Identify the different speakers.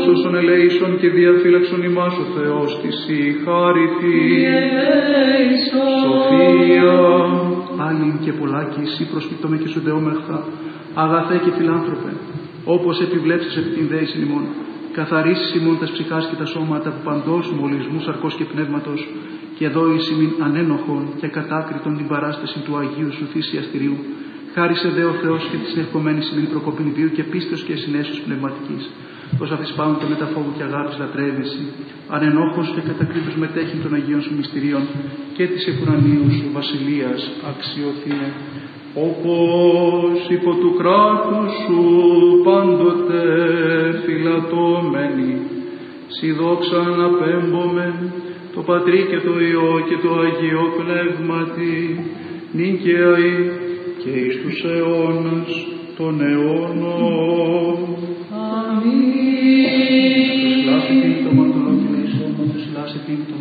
Speaker 1: όσων ελέησον και διαφύλαξον ημάς ο Θεός της η χάριθη. Σοφία, άλλην και πολλάκι, εσύ προσπιτώμε και σου δεόμεχθα, αγαθέ και φιλάνθρωπε, όπως επιβλέψεις επί την δέησιν ημών, καθαρίσεις ημών τας ψυχάς και τα σώματα από παντός μολυσμού σαρκός και πνεύματος, και δώεις ημίν ανένοχον και κατάκριτον την παράσταση του Αγίου σου θυσιαστηρίου. Χάρισε δε ο Θεός και της ευχομένης ημίν προκοπήν βίου και πίστος και συνέσεως πνευματικής. Ως αυτής πάνω το μεταφόβου και αγάπης λατρεύεσαι, ανενόχος και κατακρίτως μετέχειν των Αγίων σου μυστηρίων και της επουρανίου σου βασιλείας αξιωθήνε. Όπως υπό του κράτους σου πάντοτε φυλατώμενοι, σοι δόξαν απέμπομεν, το Πατρί και το Υιό και το Αγίο Πνεύματι, νυν και αεί και εις τους αιώνας των αιώνων. Αμήν. Συλλάσε τύχη το μαρτωλό και με εισόμον, συλλάσε τύχη το